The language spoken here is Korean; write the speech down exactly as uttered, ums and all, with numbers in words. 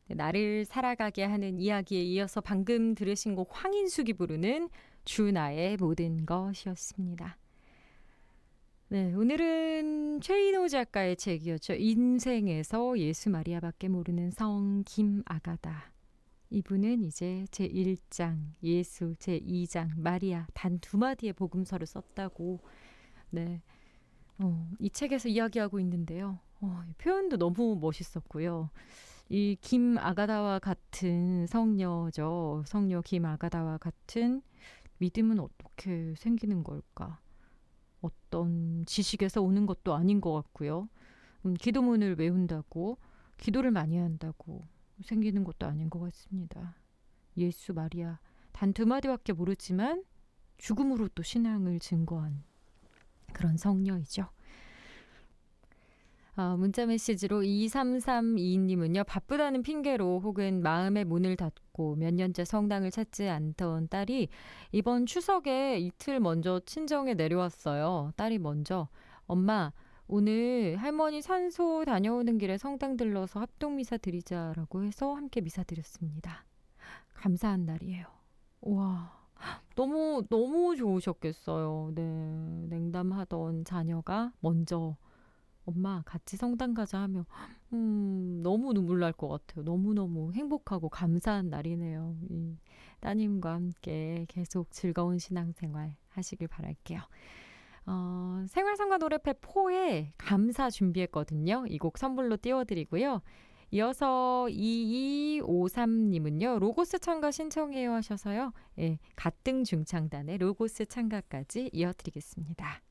나를 살아가게 하는 이야기에 이어서 방금 들으신 곡 황인숙이 부르는 주 나의 모든 것이었습니다. 네, 오늘은 최인호 작가의 책이었죠. 인생에서 예수 마리아밖에 모르는 성 김아가다. 이분은 이제 제일 장 예수, 제이 장 마리아 단 두 마디의 복음서를 썼다고 네, 어, 이 책에서 이야기하고 있는데요. 어, 이 표현도 너무 멋있었고요. 이 김아가다와 같은 성녀죠. 성녀 김아가다와 같은 믿음은 어떻게 생기는 걸까? 어떤 지식에서 오는 것도 아닌 것 같고요. 음, 기도문을 외운다고, 기도를 많이 한다고 생기는 것도 아닌 것 같습니다. 예수, 마리아 단 두 마디밖에 모르지만 죽음으로 또 신앙을 증거한 그런 성녀이죠. 어, 문자 메시지로 이삼삼이 님은요. 바쁘다는 핑계로 혹은 마음의 문을 닫고 몇 년째 성당을 찾지 않던 딸이 이번 추석에 이틀 먼저 친정에 내려왔어요. 딸이 먼저 엄마 오늘 할머니 산소 다녀오는 길에 성당 들러서 합동미사 드리자라고 해서 함께 미사 드렸습니다. 감사한 날이에요. 와 너무 너무 좋으셨겠어요. 네, 냉담하던 자녀가 먼저 엄마 같이 성당 가자 하며 음, 너무 눈물 날 것 같아요. 너무너무 행복하고 감사한 날이네요. 이 따님과 함께 계속 즐거운 신앙생활 하시길 바랄게요. 어, 생활상과 노래패 사에 감사 준비했거든요. 이 곡 선물로 띄워드리고요. 이어서 이이오삼 님은요. 로고스 참가 신청해요 하셔서요. 예, 가등 중창단의 로고스 참가까지 이어드리겠습니다.